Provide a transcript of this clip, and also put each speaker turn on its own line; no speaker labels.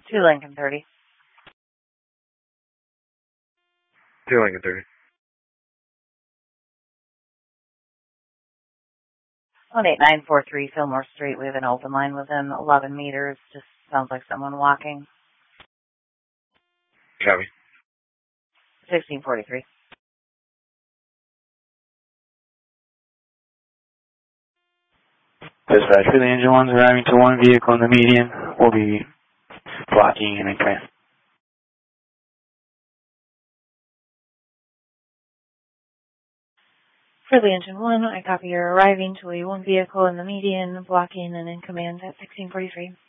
2 Lincoln 30.
2 Lincoln 30.
18943 Fillmore Street. We have an open line within 11 meters. Just sounds like someone walking.
Copy.
1643.
Dispatch, for the engine ones arriving to one vehicle in the median, will be blocking and in command.
For the engine 1, I copy you're arriving to a one vehicle in the median, blocking and in command at 1643.